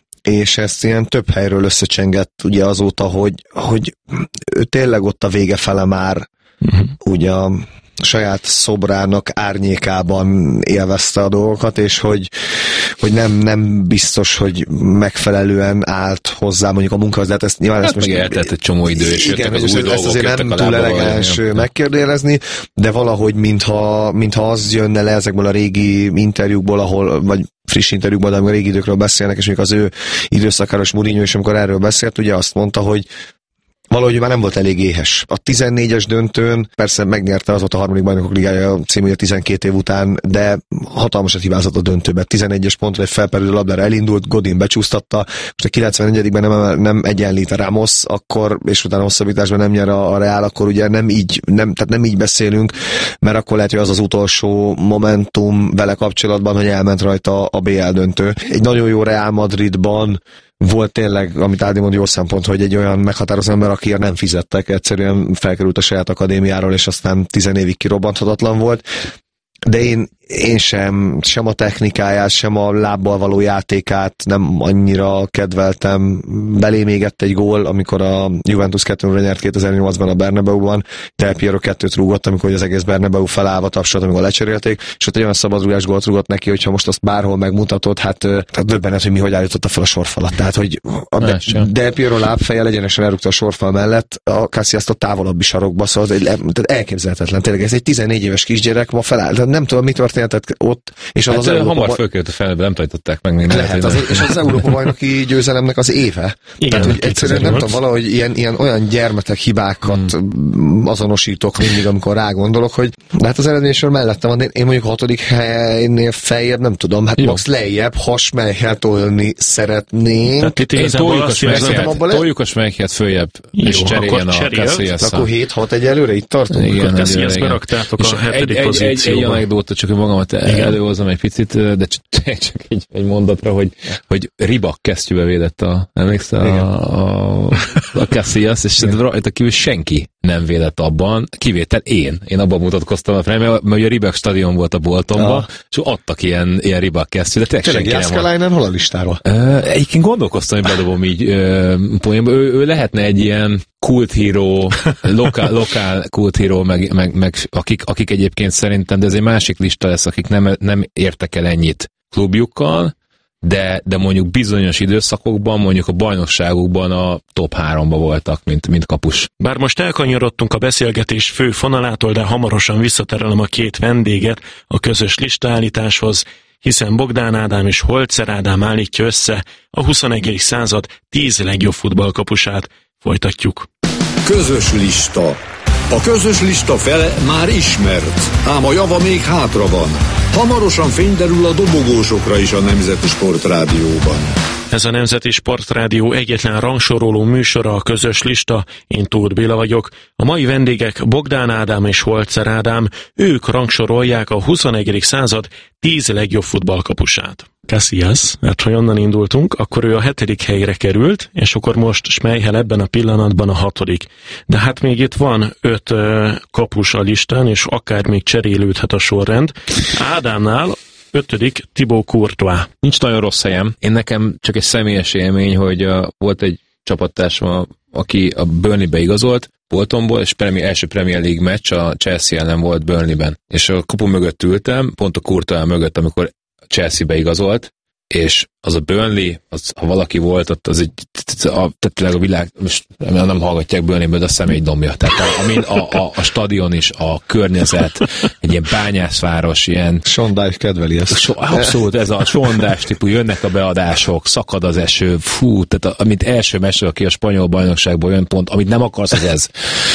és ezt ilyen több helyről összecsengett ugye azóta, hogy, hogy ő tényleg ott a vége fele már uh-huh. ugye a saját szobrának árnyékában élvezte a dolgokat, és hogy, hogy nem, nem biztos, hogy megfelelően állt hozzá mondjuk a munkahoz, de hát ezt nyilván hát ezt most... eltelt egy csomó idő, és igen, az új ezt azért nem túl elegáns megkérdőjelezni, de valahogy mintha, mintha az jönne le ezekből a régi interjúkból, ahol, vagy friss interjúkban, de amikor a régi időkről beszélnek, és mondjuk az ő időszakáros Mourinho is, amikor erről beszélt, ugye azt mondta, hogy valahogy már nem volt elég éhes. A tizennégyes döntőn persze megnyerte az ott a harmadik bajnokok ligája című tizenkét év után, de hatalmasat hibázott a döntőbe. tizenegyes pontra egy felperülő labdára elindult, Godin becsúsztatta, most a kilencvennegyedikben nem, nem egyenlít a Ramos, akkor, és utána hosszabbításban nem nyer a, a Real, akkor ugye nem így, nem, tehát nem így beszélünk, mert akkor lehet, hogy az az utolsó momentum vele kapcsolatban, hogy elment rajta a bé el döntő. Egy nagyon jó Real Madridban volt tényleg, amit Ádi mond, jó szempont, hogy egy olyan meghatározó ember, akire nem fizettek, egyszerűen felkerült a saját akadémiáról, és aztán tizen évig kirobbanthatatlan volt. De én, én sem, sem a technikáját, sem a lábbal való játékát nem annyira kedveltem. Belém égett egy gól, amikor a Juventus kettőre nyert kétezer-nyolcban a Bernabeuban, Del Piero kettőt rúgott, amikor az egész Bernabeu felállva tapsolt, amikor lecserélték, és ott egy olyan szabadrúgás gólt rúgott neki, hogyha most azt bárhol megmutatod, hát, hát döbbenet, hogy mi hogy állította fel a sorfalat. Tehát, hogy a De, Del Piero lábfejjel egyenesen elrúgta a sorfal mellett, a Casillas a távolabbi sarokba, szóval ez egy, elképzelhetetlen. Tényleg ez egy tizennégy éves kisgyerek ma feláll. Nem tudom, mi történt ott. És az hát az hamar baj... fölkerült a felbe, nem tartották meg még. Lehet, az, és az Európa bajnoki győzelemnek az éve. Igen, tehát, hogy egyszerűen nem tudom, valahogy ilyen, ilyen olyan gyermetek hibákat hmm. azonosítok mindig, amikor rá gondolok, hogy de hát az eredménysor mellettem van, én mondjuk a hatodik helynél feljebb, nem tudom, hát max lejjebb, ha Schmeichel tolni szeretném. Toljuk a Schmeichelt följebb, és cseréljen a Casillas-szal. Akkor hét hat egyelőre itt tartunk? Akkor Casillas-t beraktátok a hetedik pozícióba. Egy anekdóta, csak magamat előhozom egy picit, de csak egy, egy mondatra, hogy, hogy Ribak kesztyűbe védett a, emlékszel, a, a, a Casillas, és rajta kívül senki nem védett abban, kivétel én. Én abban mutatkoztam a frame, mert ugye a Ribak stadion volt a Boltonban, ah. és adtak ilyen, ilyen Ribak kesztyűt, de tényleg Jääskeläinen hol a listáról? Uh, egyébként gondolkoztam, hogy bedobom így uh, poénba. Ő, ő lehetne egy ilyen kulthíró, lokál, lokál kulthíró, meg, meg, meg akik, akik egyébként szerintem, de ez egy másik lista lesz, akik nem, nem értek el ennyit klubjukkal, de, de mondjuk bizonyos időszakokban, mondjuk a bajnokságokban a top háromba voltak, mint, mint kapus. Bár most elkanyarodtunk a beszélgetés fő fonalától, de hamarosan visszaterelem a két vendéget a közös listaállításhoz, hiszen Bogdán Ádám és Holzer Ádám állítja össze a huszonegyedik század tíz legjobb futballkapusát. Folytatjuk. Közös lista. A közös lista fele már ismert, ám a java még hátra van. Hamarosan fényderül a dobogósokra is a Nemzeti Sportrádióban. Ez a Nemzeti Sportrádió egyetlen rangsoroló műsora, a közös lista. Én Tóth Béla vagyok. A mai vendégek Bogdán Ádám és Holzer Ádám. Ők rangsorolják a huszonegyedik század tíz legjobb futballkapusát. Casillas, hát ha onnan indultunk, akkor ő a hetedik helyre került, és akkor most Schmeichel ebben a pillanatban a hatodik. De hát még itt van öt uh, kapus a listán, és akár még cserélődhet a sorrend. Ádámnál ötödik Thibaut Courtois. Nincs nagyon rossz helyem. Én nekem csak egy személyes élmény, hogy uh, volt egy csapattársam, aki a Burnley-be igazolt, Boltonból, és premier, első Premier League meccs a Chelsea ellen volt Burnley-ben. És a kapu mögött ültem, pont a Courtois mögött, amikor Chelsea-be igazolt, és az a Burnley, az, ha valaki volt, ott az egy, tehát a világ, most nem hallgatják Burnleyből, de a személy dombja. Tehát a, a, a, a stadion is, a környezet, egy ilyen bányászváros, ilyen... Sondás kedveli ezt. So, abszolút, ez a sondás típú, jönnek a beadások, szakad az eső, fú, tehát amit első meccsre, aki a spanyol bajnokságból jön pont, amit nem akarsz, az ez.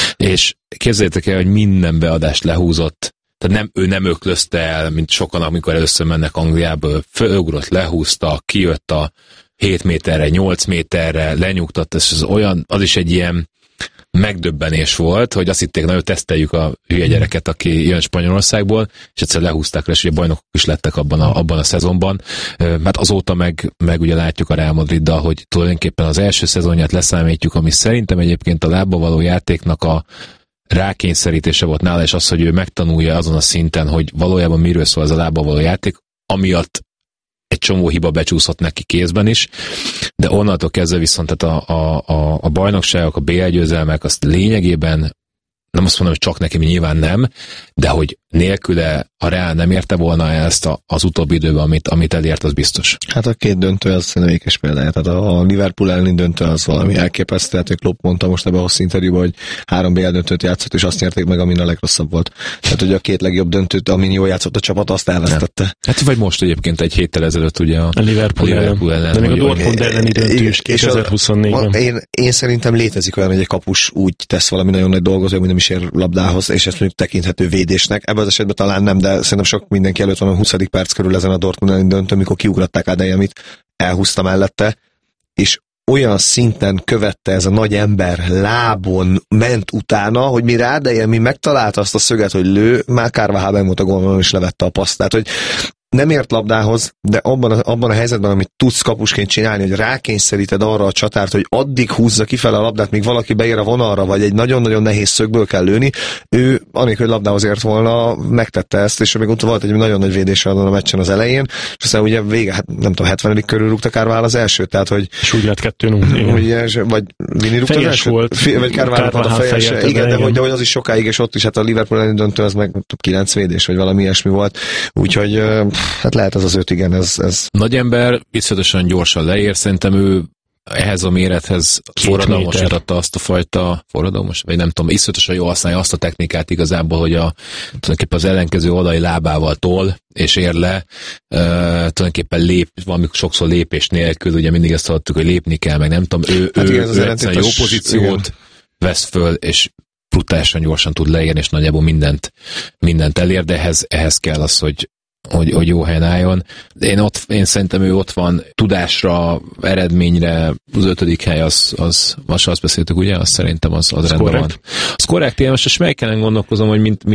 És képzeljétek el, hogy minden beadást lehúzott. Tehát nem, ő nem öklözte el, mint sokan, amikor először mennek Angliába, fölugrott, lehúzta, kijött a hét méterre, nyolc méterre, lenyugtatta, és az olyan, az is egy ilyen megdöbbenés volt, hogy azt hitték, na, teszteljük a hülye gyereket, aki jön Spanyolországból, és egyszer lehúzták le, és ugye bajnokok is lettek abban a, abban a szezonban. Mert azóta meg, meg ugye látjuk a Real Madriddal, hogy tulajdonképpen az első szezonját leszámítjuk, ami szerintem egyébként a lábba való játéknak a rákényszerítése volt nála, és az, hogy ő megtanulja azon a szinten, hogy valójában miről szól ez a lábba való játék, amiatt egy csomó hiba becsúszott neki kézben is, de onnantól kezdve viszont tehát a, a, a, a bajnokságok, a bé el győzelmek, azt lényegében nem azt mondom, hogy csak neki, nyilván nem, de hogy nélküle a Real nem érte volna ezt a, az utóbbi időben, amit, amit elért, az biztos. Hát a két döntő az szerintem ékes példája. Tehát a Liverpool elleni döntő az valami elképesztő. Tehát, hogy Klopp mondta most ebben a hosszú interjúban, hogy három bé el döntőt játszott, és azt nyerték meg, amin a legrosszabb volt. Tehát, hogy a két legjobb döntőt, amin jól játszott a csapat, azt elvesztette. Nem. Hát vagy most egyébként egy héttel ezelőtt ugye a, a Liverpool, a Liverpool ellen. ellen. De még a Dortmund elleni döntő is kétezer-huszonnégyben. Én, én szerintem létezik olyan, hogy egy kapus úgy tesz valami nagyon nagy dolgot, hogy nem is ér labdához, és ezt mondjuk tekinthető védésnek. Ebben az esetben talán nem, de szerintem sok mindenki előtt van a huszadik perc körül ezen a Dortmund elleni döntőn, amikor kiugratták Adeyemit, elhúzta mellette, és olyan szinten követte ez a nagy ember, lábon ment utána, hogy mire Adeyemi megtalálta azt a szöget, hogy lő, már Carvajal volt a gólban, és levette a paszt. Tehát, hogy nem ért labdához, de abban a, abban a helyzetben, amit tudsz kapusként csinálni, hogy rákényszeríted arra a csatárt, hogy addig húzza kifele a labdát, míg valaki beér a vonalra, vagy egy nagyon-nagyon nehéz szögből kell lőni, ő, anélkül, hogy labdához ért volna, megtette ezt, és még utána volt egy nagyon nagy védése adon a meccsen az elején, és aztán ugye vége, hát nem tudom, hetvenedik körül rúgta Carvajal az elsőt, tehát, hogy... És úgy lett kettő nulla. Vagy Vini rúgta az elsőt? Volt. F- vagy Carvajal a fejes. Igen, igen, de hogy, de hogy az is sokáig, és ott is, hát a Liverpool elleni döntő, az meg kilenc védés, vagy valami ilyesmi volt. Úgyhogy hát lehet ez az öt, igen, ez... ez... Nagy ember, iszonyatosan gyorsan leér, szerintem ő ehhez a mérethez forradalmasította azt a fajta forradalmas, vagy nem tudom, iszonyatosan jól használja azt a technikát igazából, hogy a, tulajdonképpen az ellenkező oldali lábával tol, és ér le, uh, tulajdonképpen lép, valami sokszor lépés nélkül, ugye mindig ezt hallottuk, hogy lépni kell, meg nem tudom, ő, hát ő, igen, ő egyszerűen jó pozíciót igen. vesz föl, és brutálisan gyorsan tud leérni, és nagyjából mindent, mindent elér, de ehhez, ehhez kell az, hogy Hogy, hogy jó helyen álljon. Én, ott, én szerintem ő ott van tudásra, eredményre, az ötödik hely, az, az most azt beszéltük, ugye? Azt szerintem az, az rendben korrekt. Van. Az korrekt, én most a Schmeichelen gondolkozom, hogy mint, mint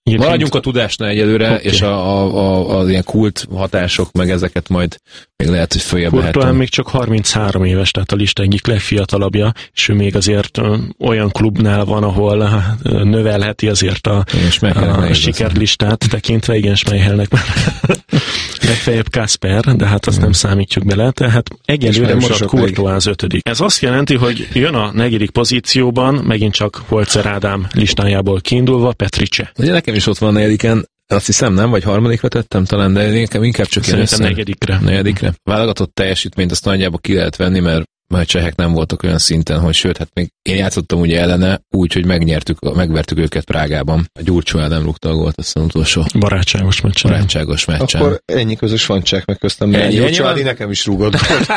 Maradjunk a tudásnál egyelőre, okay. És a, a, a, az ilyen kult hatások, meg ezeket majd még lehet, hogy följebb lehet. Courtois még csak harminchárom éves, tehát a lista egyik legfiatalabbja, és ő még azért olyan klubnál van, ahol növelheti azért a, a, a sikerlistát tekintve, igen, Schmeichelnek már legfeljebb Kasper, de hát azt nem számítjuk bele, tehát egyelőre marad Courtois az ötödik. Ez azt jelenti, hogy jön a negyedik pozícióban, megint csak Holzer Ádám listájából kiindulva, Petrice. Ugye nekem is ott van a negyediken, azt hiszem nem, vagy harmadikra tettem talán, de nekem inkább csak ilyen össze. Negyedikre. Negyedikre. Válogatott teljesítményt azt nagyjából ki lehet venni, mert mert csehek nem voltak olyan szinten, hogy sőt, hát még én játszottam ugye ellene, úgy, hogy megnyertük, megvertük őket Prágában. A Gyurcsó Ádám rúgta a gólt, azt utolsó. Barátságos meccsen. Barátságos meccsen. Akkor ennyi közös van cseh, meg köztem. Gyurcsó Ádi nekem is rúgott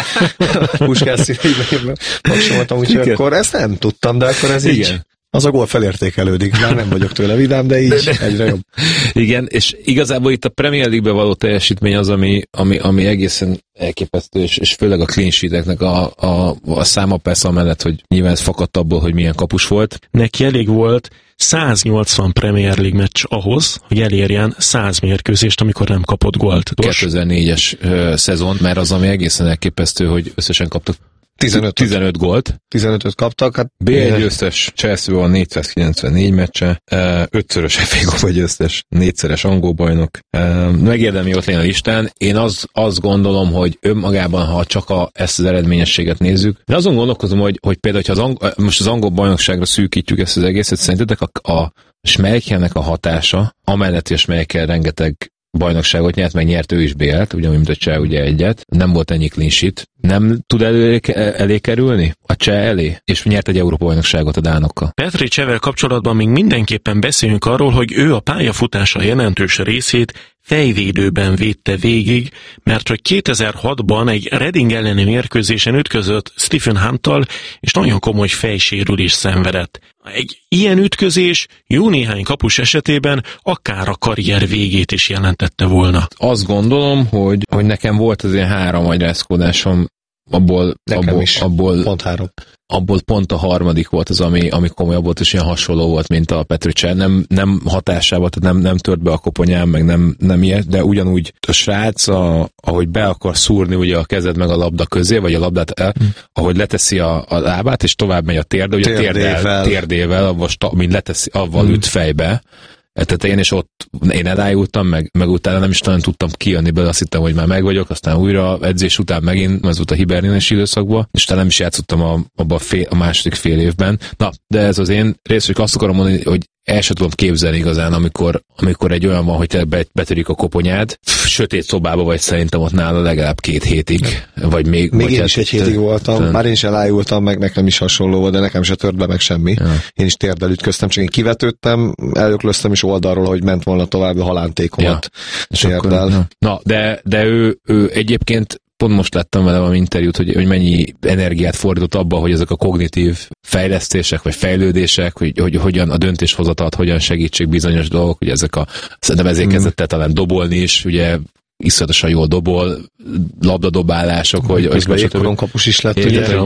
gólt. Puskás szíveiben magsoltam, úgyhogy akkor ezt nem tudtam, de akkor ez igen. Így. Az a gól felértékelődik, már nem vagyok tőle vidám, de így de, de. Egyre jobb. Igen, és igazából itt a Premier League-be való teljesítmény az, ami, ami, ami egészen elképesztő, és, és főleg a clean sheeteknek a, a, a száma persze amellett, hogy nyilván ez fakadt abból, hogy milyen kapus volt. Neki elég volt száznyolcvan Premier League meccs ahhoz, hogy elérjen száz mérkőzést, amikor nem kapott gólt. kétezer-négyes uh, szezon, mert az, ami egészen elképesztő, hogy összesen kaptak tizenöt, tizenöt gólt. tizenötöt kaptak. Hát bé egy győztes Chelsea van négyszázkilencvennégy meccse, ötszörös ef á Kupa győztes, négyszeres angol bajnok. Megérdemli ott lény a listán. Én az, azt gondolom, hogy önmagában, ha csak a, ezt az eredményességet nézzük, de azon gondolkozom, hogy, hogy például, ha az angol, most az angol bajnokságra szűkítjük ezt az egészet, szerintetek a, a Schmeichelnek a hatása, amellett, hogy a Schmeichel rengeteg bajnokságot nyert, meg nyert ő is bé el-t, ugyanúgy, mint a cseh ugye egyet, nem volt ennyi clean sheet. Nem tud elő, elé kerülni a cseh elé, és nyert egy Európa bajnokságot a dánokkal. Petricevel kapcsolatban még mindenképpen beszéljünk arról, hogy ő a pályafutása jelentős részét fejvédőben védte végig, mert hogy kétezer-hatban egy Reading elleni mérkőzésen ütközött Stephen Hunttal, és nagyon komoly fejsérülést szenvedett. Egy ilyen ütközés jó néhány kapus esetében akár a karrier végét is jelentette volna. Azt gondolom, hogy, hogy nekem volt az ilyen három agyrászkodásom, abból, abból, abból, pont három. abból pont a harmadik volt az, ami, ami komolyabb volt, és ilyen hasonló volt, mint a Petrice. Nem, nem hatásával, tehát nem, nem tört be a koponyám, meg nem, nem ilyet, de ugyanúgy a srác, a, ahogy be akar szúrni ugye a kezed meg a labda közé, vagy a labdát el, hmm. ahogy leteszi a, a lábát, és tovább megy a térde, ugye térdével, térdel, térdével avval, mint leteszi, avval hmm. üt fejbe. Tehát én is ott, én elájultam, meg, meg utána nem is talán tudtam kijönni belőle, azt hittem, hogy már meg vagyok, aztán újra edzés után megint, ez volt a hibernális időszakban, és talán nem is játszottam a, abba a, fél, a második fél évben. Na, de ez az én részük, azt akarom mondani, hogy el sem tudom képzelni igazán, amikor, amikor egy olyan van, hogy te betörik a koponyád, sötét szobába vagy szerintem ott nála legalább két hétig, vagy még... Még vagy én hát, is egy hétig voltam, te... már én is elájultam, meg nekem is hasonló volt, de nekem se tört be meg semmi. Ja. Én is térdel ütköztem, csak én kivetődtem, előklöztem is oldalról, hogy ment volna tovább a halántékomat. Ja. Akkor, ja. Na, de, de ő, ő egyébként pont most láttam vele valami interjút, hogy, hogy mennyi energiát fordított abba, hogy ezek a kognitív fejlesztések, vagy fejlődések, hogy, hogy hogyan a döntéshozatalt, hogyan segítsék bizonyos dolgok, hogy ezek a, szerintem ezért kezdett el talán dobolni is, ugye iszonyatosan jól dobol, labdadobálások, hogy... Közben jégkoron kapus is lett, ugye?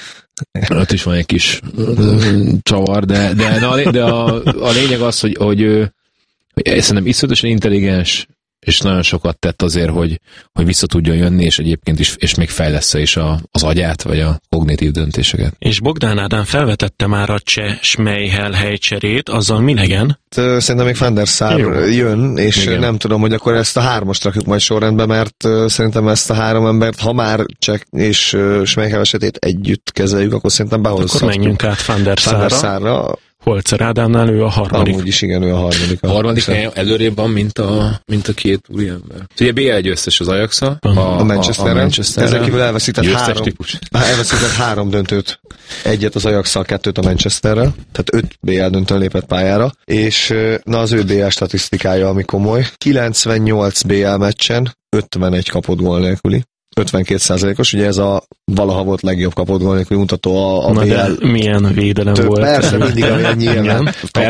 Ott is van egy kis csavar, de, de, de, a, de a, a lényeg az, hogy, hogy, hogy szerintem iszonyatosan intelligens, és nagyon sokat tett azért, hogy, hogy vissza tudjon jönni, és egyébként is, és még fejlessze is a, az agyát, vagy a kognitív döntéseket. És Bogdán Ádám felvetette már a cseh Schmeichel helycserét, azzal mi legyen? Szerintem még Van der Sar jön, és igen. Nem tudom, hogy akkor ezt a hármast rakjuk majd sorrendbe, mert szerintem ezt a három embert, ha már cseh és Schmeichel esetét együtt kezeljük, akkor szerintem behozhatjuk. Akkor menjünk át Van der Sarra. Holzer Ádámnál ő a harmadik. Amúgy is igen, ő a harmadik. A harmadik előrébb van, mint a, mint a két úriember. Ugye bé el győztes az Ajax-a, a, a Manchesterren. A Manchesterren. Ezen kívül elveszített három, típus. elveszített három döntőt. Egyet az Ajax-szal, kettőt a Manchesterrel. Tehát öt bé el döntőn lépett pályára. És na az ő bé el statisztikája, ami komoly. kilencvennyolc bé el meccsen, ötvenegy kapott gól nélküli. ötvenkét százalékos, ugye ez a valaha volt legjobb kapott gól nélküli mutató a, a na bé el. De milyen védelem több, volt. Persze, mindig, ami nyilván.